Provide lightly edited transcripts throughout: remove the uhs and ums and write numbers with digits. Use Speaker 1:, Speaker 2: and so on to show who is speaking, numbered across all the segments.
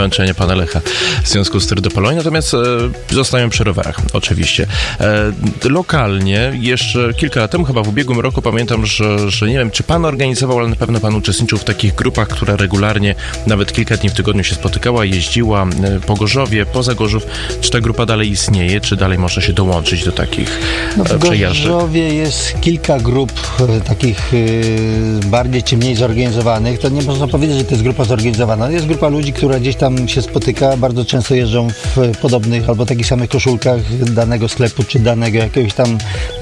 Speaker 1: męczenia pana Lecha w związku z tryrdopolonią, natomiast zostają przy rowerach, oczywiście. Lokalnie, jeszcze kilka lat temu, chyba w ubiegłym roku, pamiętam, że nie wiem, czy pan organizował, ale na pewno pan uczestniczył w takich grupach, która regularnie, nawet kilka dni w tygodniu się spotykała, jeździła po Gorzowie, poza Gorzów. Czy ta grupa dalej istnieje, czy dalej można się dołączyć do takich przejażdżek?
Speaker 2: W Gorzowie jest kilka grup takich bardziej czy mniej zorganizowanych. To nie można powiedzieć, że to jest grupa zorganizowana. Jest grupa ludzi, która gdzieś tam się spotyka, bardzo często jeżdżą w podobnych albo takich samych koszulkach danego sklepu, czy danego jakiegoś tam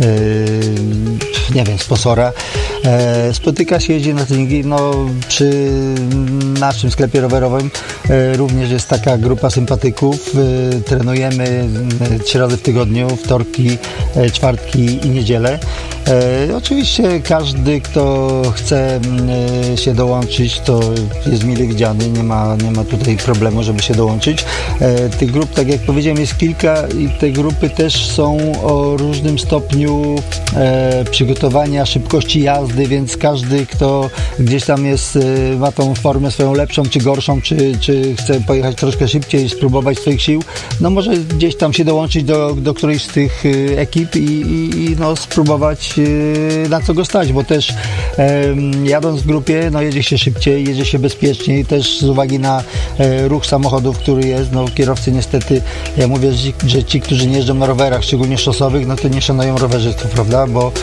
Speaker 2: nie wiem, sponsora. Spotyka się, jeździ na treningi. Przy naszym sklepie rowerowym również jest taka grupa sympatyków. Trenujemy 3 razy w tygodniu, wtorki, czwartki i niedzielę. Oczywiście każdy, kto chce się dołączyć, to jest mile widziany, nie ma tutaj problemu, żeby się dołączyć. Tych grup, tak jak powiedziałem, jest kilka i te grupy też są o różnym stopniu przygotowania, szybkości jazdy, więc każdy, kto gdzieś tam ma tą formę swoją lepszą czy gorszą, czy chce pojechać troszkę szybciej i spróbować swoich sił, może gdzieś tam się dołączyć do którejś z tych ekip i spróbować na co go stać, bo też jadąc w grupie, jedzie się szybciej, jedzie się bezpieczniej, też z uwagi na ruch samochodów, który jest, kierowcy niestety, ja mówię, że ci, którzy nie jeżdżą na rowerach, szczególnie szosowych, to nie szanują rowerzystów, prawda,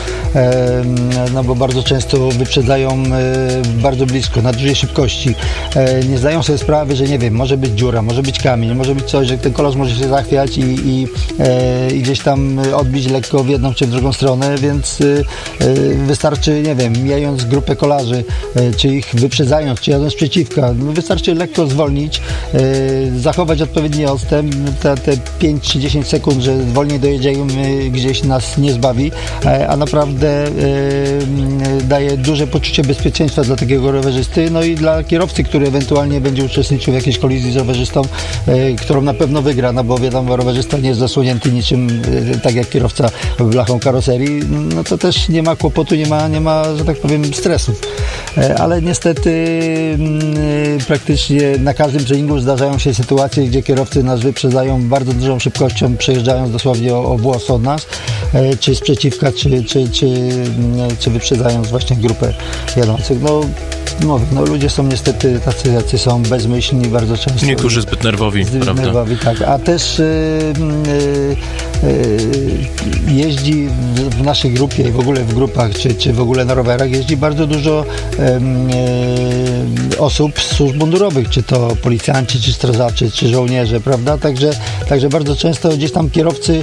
Speaker 2: bo bardzo często wyprzedzają bardzo blisko, na dużej szybkości. Nie zdają sobie sprawy, że nie wiem, może być dziura, może być kamień, może być coś, że ten kolos może się zachwiać i gdzieś tam odbić lekko w jedną czy w drugą stronę, więc wystarczy, nie wiem, mijając grupę kolarzy, czy ich wyprzedzając, czy jadąc przeciwka, wystarczy lekko zwolnić, zachować odpowiedni odstęp, te 5 czy 10 sekund, że wolniej dojedziemy, gdzieś nas nie zbawi, a naprawdę daje duże poczucie bezpieczeństwa dla takiego rowerzysty, i dla kierowcy, który ewentualnie będzie uczestniczył w jakiejś kolizji z rowerzystą, którą na pewno wygra, bo wiadomo, rowerzysta nie jest zasłonięty niczym, tak jak kierowca blachą karoserii, to też nie ma kłopotu, nie ma, że tak powiem, stresów. Ale niestety praktycznie na każdym treningu zdarzają się sytuacje, gdzie kierowcy nas wyprzedzają bardzo dużą szybkością, przejeżdżając dosłownie o włos od nas, czy z przeciwka, czy wyprzedzając właśnie grupę jadących. Ludzie są niestety tacy, jacy są bezmyślni bardzo często.
Speaker 1: Niektórzy zbyt nerwowi, prawda?
Speaker 2: Nerwowi, tak. A też jeździ w naszej grupie i w ogóle w grupach, czy w ogóle na rowerach jeździ bardzo dużo osób z służb mundurowych, czy to policjanci, czy strażacy, czy żołnierze, prawda? Także bardzo często gdzieś tam kierowcy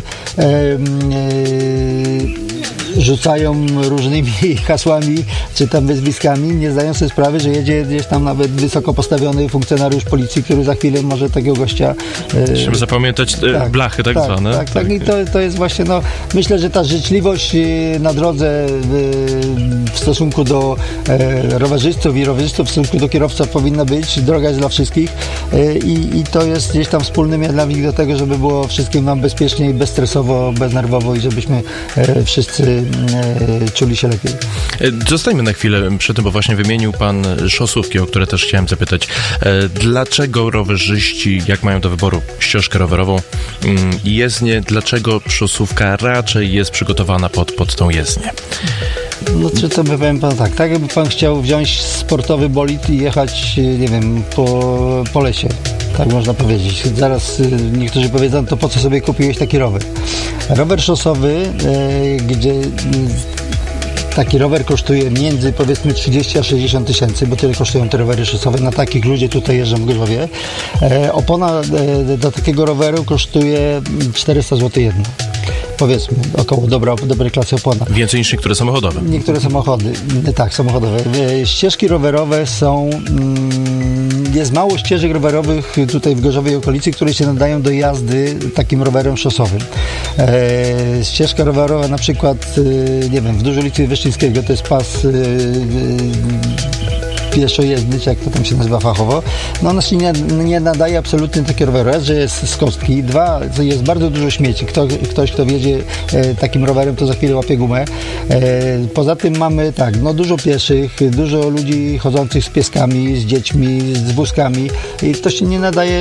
Speaker 2: rzucają różnymi hasłami, czy tam wyzwiskami, nie zdają sobie sprawy, że jedzie gdzieś tam nawet wysoko postawiony funkcjonariusz policji, który za chwilę może takiego gościa...
Speaker 1: Musimy zapamiętać blachy tak zwane.
Speaker 2: Tak. I to jest właśnie, myślę, że ta życzliwość na drodze w stosunku do rowerzystów i rowerzystów w stosunku do kierowców powinna być. Droga jest dla wszystkich i to jest gdzieś tam wspólny mianownik do tego, żeby było wszystkim nam bezpiecznie, bezstresowo, beznerwowo i żebyśmy wszyscy czuli się lepiej.
Speaker 1: Zostańmy na chwilę przy tym, bo właśnie wymienił pan szosówki, o które też chciałem zapytać. Dlaczego rowerzyści, jak mają do wyboru ścieżkę rowerową i jezdnię, dlaczego szosówka raczej jest przygotowana pod tą jezdnię?
Speaker 2: Czy to by powiem pan tak jakby pan chciał wziąć sportowy bolid i jechać, nie wiem, po lesie. Tak można powiedzieć. Zaraz niektórzy powiedzą, to po co sobie kupiłeś taki rower? Rower szosowy, gdzie taki rower kosztuje między powiedzmy 30 a 60 tysięcy, bo tyle kosztują te rowery szosowe. Na takich ludzie tutaj jeżdżą w Gorzowie. Opona do takiego roweru kosztuje 400 zł jedna. Powiedzmy, około dobrej klasy opona.
Speaker 1: Więcej niż niektóre samochodowe.
Speaker 2: Niektóre samochody, tak, samochodowe. Ścieżki rowerowe są... Jest mało ścieżek rowerowych tutaj w Gorzowie i okolicy, które się nadają do jazdy takim rowerem szosowym. Ścieżka rowerowa na przykład, nie wiem, w Dużej ulicy Wyszczyńskiego to jest pas pieszojezdny, czy jak to tam się nazywa fachowo, ona się nie nadaje absolutnie takiego roweru. Raz, że jest z kostki, dwa, jest bardzo dużo śmieci. Ktoś, kto wjedzie takim rowerem, to za chwilę łapie gumę. Poza tym mamy dużo pieszych, dużo ludzi chodzących z pieskami, z dziećmi, z wózkami i to się nie nadaje